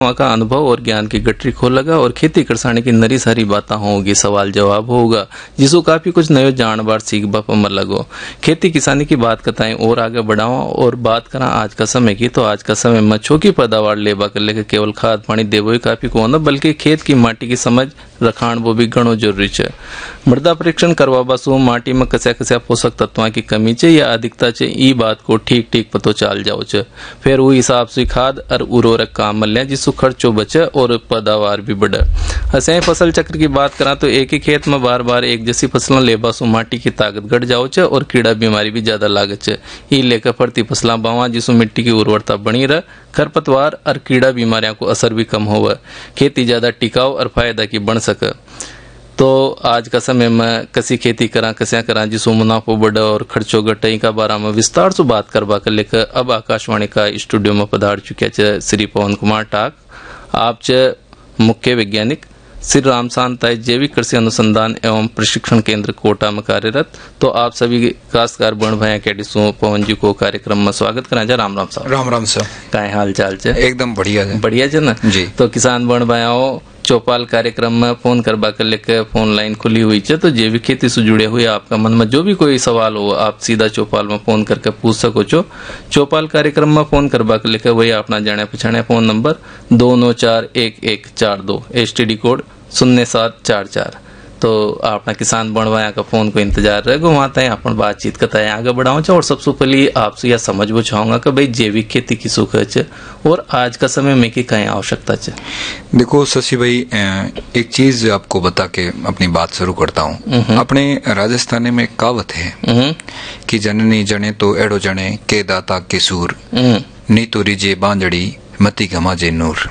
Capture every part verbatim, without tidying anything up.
वहाँ का अनुभव और ज्ञान की गठरी खोल लगा और खेती किसानी की नरी सारी बातें होगी, सवाल जवाब होगा, जिसको काफी कुछ नयो जान बार सीख बाप मर लगो। खेती किसानी की बात कताएं और आगे बढ़ाओ और बात करा आज का समय की, तो आज का समय मच्छों की पैदावार लेबा कर लेकर केवल खाद पानी देवो ही काफी को न, बल्कि खेत की माटी की समझ रखाण वो भी घणो जरूरी है। मृदा परीक्षण करवा बसो माटी में कस्या कस्या पोषक तत्वों की कमी चे या अधिकता चे, ई बात को ठीक ठीक पतो चाल जाओ चे। फिर वो हिसाब से खाद और उर्वरक काम मल्ले, जिससे खर्चो बचे और पैदावार भी बढ़े। ऐसे फसल चक्र की बात करा तो एक ही खेत में बार बार एक जैसी फसलें लेबा सो माटी की ताकत घट जाओ चे और कीड़ा बीमारी भी ज्यादा लागत चे। ई लेकर फरती फसलें बावा, जिससे मिट्टी की उर्वरता बनी रहे, खरपतवार और कीड़ा बीमारियों को असर भी कम होगा, खेती ज्यादा टिकाऊ और फायदा की बन सके। तो आज का समय में कसी खेती करा कस्या करा जिसो मुनाफो बढ़े और खर्चो घटे का बारे में विस्तार से बात करवा कर लेकर अब आकाशवाणी का स्टूडियो में पधार चुके चे श्री पवन कुमार टाक। आप चे मुख्य वैज्ञानिक श्री रामशांताई जैविक कृषि अनुसंधान एवं प्रशिक्षण केंद्र कोटा में कार्यरत। तो आप सभी काश्तकार बण भाई कैडिसो पवन जी को कार्यक्रम में स्वागत करा जा। राम राम साहब। राम राम सर। काय हाल चाल चे? एकदम बढ़िया है। बढ़िया है ना जी। तो किसान बण भाइयों चौपाल कार्यक्रम में फोन करवा कर लेकर फोन लाइन खुली हुई है, तो जैविक खेती से जुड़े हुए आपका मन में जो भी कोई सवाल हो आप सीधा चौपाल में फोन करके पूछ सको छो। चौपाल कार्यक्रम में फोन करवा कर लेकर वही अपना जाने पछाने फोन नंबर दो नौ चार एक एक चार दो, एस टी डी कोड शून्य सात चार चार। तो अपना किसान बनवाया का फोन को इंतजार रहेगा, वहां तक अपन बातचीत करता है आगे बढ़ाओ। और सबसे पहले आपसे यह समझ चाहूंगा कि भाई जैविक खेती की सुख है और आज का समय में की कहीं आवश्यकता है। देखो शशि भाई, एक चीज आपको बता के अपनी बात शुरू करता हूँ। अपने राजस्थानी में कहावत है कि जननी जने तो एड़ो जने के दाता के सूर, नी तो रिजे बांजड़ी मती घमा जे नूर।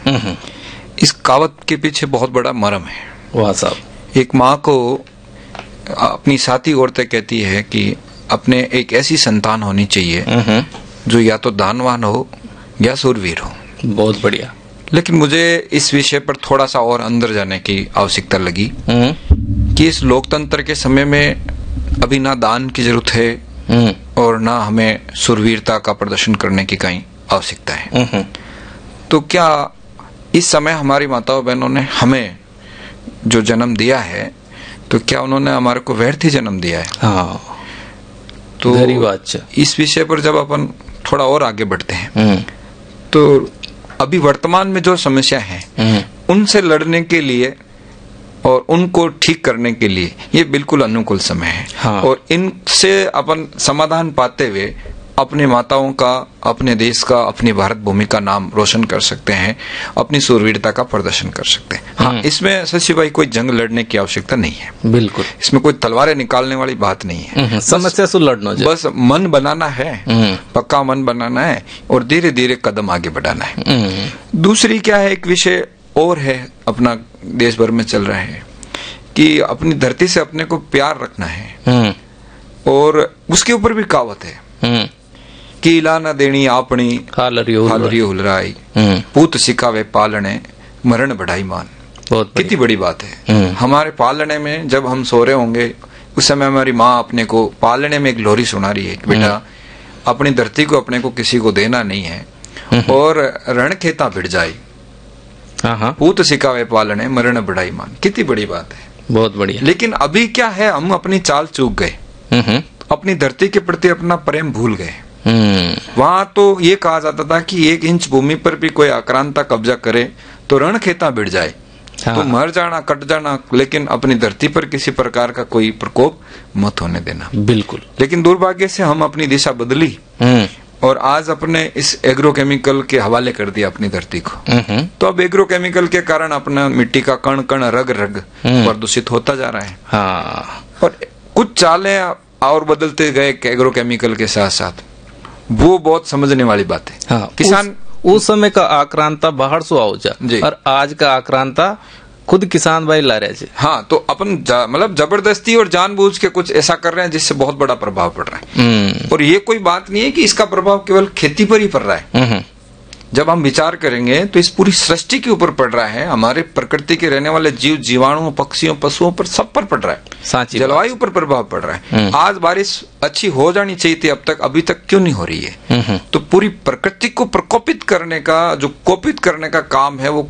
इस कहावत के पीछे बहुत बड़ा मर्म है। वाह साहब। एक माँ को अपनी साथी औरतें कहती है कि अपने एक ऐसी संतान होनी चाहिए जो या तो दानवान हो या सूरवीर हो। बहुत बढ़िया। लेकिन मुझे इस विषय पर थोड़ा सा और अंदर जाने की आवश्यकता लगी कि इस लोकतंत्र के समय में अभी ना दान की जरूरत है और ना हमें सूरवीरता का प्रदर्शन करने की कहीं आवश्यकता है। तो क्या इस समय हमारी माताओं बहनों ने हमें जो जन्म दिया है, तो क्या उन्होंने हमारे को व्यर्थ ही जन्म दिया है? हाँ। तो बात इस विषय पर जब अपन थोड़ा और आगे बढ़ते हैं तो अभी वर्तमान में जो समस्या है उनसे लड़ने के लिए और उनको ठीक करने के लिए ये बिल्कुल अनुकूल समय है। हाँ। और इनसे अपन समाधान पाते हुए अपनी माताओं का, अपने देश का, अपनी भारत भूमि का नाम रोशन कर सकते हैं, अपनी सूरवीरता का प्रदर्शन कर सकते हैं। हाँ, इसमें शशि भाई कोई जंग लड़ने की आवश्यकता नहीं है। बिल्कुल। इसमें कोई तलवारें निकालने वाली बात नहीं है। समस्या से लड़ना, बस मन बनाना है, पक्का मन बनाना है और धीरे धीरे कदम आगे बढ़ाना है। दूसरी क्या है, एक विषय और है अपना देश भर में चल रहा है कि अपनी धरती से अपने को प्यार रखना है और उसके ऊपर भी कहावत है कि इला न देनी आपनी हालरी हुलराई, पूत सिखावे पालने मरण बढ़ाई मान। कितनी बड़ी बात है। हमारे पालने में जब हम सो रहे होंगे उस समय हमारी माँ अपने को पालने में एक लोरी सुना रही है कि बेटा अपनी धरती को अपने को किसी को देना नहीं है और रण खेता भिड़ जाए, पूत सिखावे पालने मरण बढ़ाई मान। कितनी बड़ी बात है। बहुत बढ़िया। लेकिन अभी क्या है, हम अपनी चाल चूक गए, अपनी धरती के प्रति अपना प्रेम भूल गए। वहां तो ये कहा जाता था कि एक इंच भूमि पर भी कोई आक्रांता कब्जा करे तो रण खेता भिड़ जाए। हाँ। तो मर जाना, कट जाना, लेकिन अपनी धरती पर किसी प्रकार का कोई प्रकोप मत होने देना। बिल्कुल। लेकिन दुर्भाग्य से हम अपनी दिशा बदली और आज अपने इस एग्रोकेमिकल के हवाले कर दिया अपनी धरती को। तो अब एग्रोकेमिकल के कारण अपना मिट्टी का कण कण रग रग प्रदूषित होता जा रहा है। हाँ। और कुछ चालें और बदलते गए एग्रोकेमिकल के साथ साथ, वो बहुत समझने वाली बात है। हाँ, किसान उस, उस समय का आक्रांता बाहर से आओ जा और आज का आक्रांता खुद किसान भाई ला रहे थे। हाँ, तो अपन मतलब जबरदस्ती और जानबूझ के कुछ ऐसा कर रहे हैं जिससे बहुत बड़ा प्रभाव पड़ रहा है। और ये कोई बात नहीं है कि इसका प्रभाव केवल खेती पर ही पड़ रहा है। जब हम विचार करेंगे तो इस पूरी सृष्टि के ऊपर पड़ रहा है, हमारे प्रकृति के रहने वाले जीव जीवाणुओं, पक्षियों, पशुओं पर, सब पर पड़ रहा है, जलवायु पर प्रभाव पड़ रहा है। आज बारिश अच्छी हो जानी चाहिए थी, अब तक अभी तक क्यों नहीं हो रही है? तो पूरी प्रकृति को प्रकोपित करने का, जो कोपित करने का काम है, वो